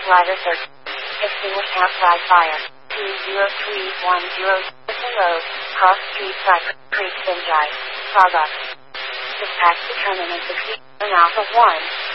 Rider 13. Extinguished outside fire. 20310 Jefferson Road, Cross Street, Cypress Creek, Sinjai. Product. Dispatch determinant 60 and Alpha 1.